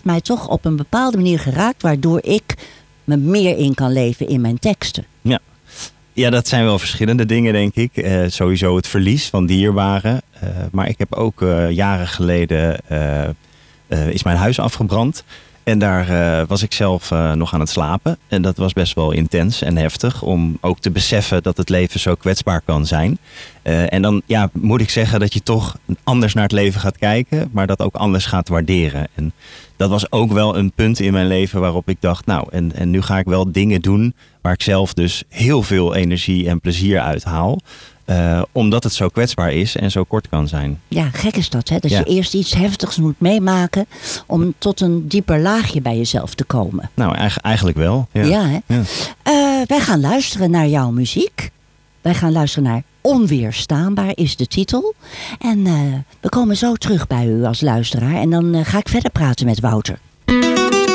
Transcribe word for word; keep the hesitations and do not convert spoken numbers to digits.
mij toch op een bepaalde manier geraakt, waardoor ik me meer in kan leven in mijn teksten. Ja. Ja, dat zijn wel verschillende dingen, denk ik. Uh, sowieso het verlies van dierbaren. Uh, maar ik heb ook uh, jaren geleden uh, uh, is mijn huis afgebrand. En daar uh, was ik zelf uh, nog aan het slapen. En dat was best wel intens en heftig. Om ook te beseffen dat het leven zo kwetsbaar kan zijn. Uh, en dan ja, moet ik zeggen dat je toch anders naar het leven gaat kijken. Maar dat ook anders gaat waarderen. En dat was ook wel een punt in mijn leven waarop ik dacht, nou, en, en nu ga ik wel dingen doen waar ik zelf dus heel veel energie en plezier uit haal. Uh, omdat het zo kwetsbaar is en zo kort kan zijn. Ja, gek is dat, hè? Dat ja. je eerst iets heftigs moet meemaken om tot een dieper laagje bij jezelf te komen. Nou, eigenlijk wel. Ja, ja hè? Ja. Uh, wij gaan luisteren naar jouw muziek. Wij gaan luisteren naar Onweerstaanbaar is de titel. En uh, we komen zo terug bij u als luisteraar. En dan uh, ga ik verder praten met Wouter.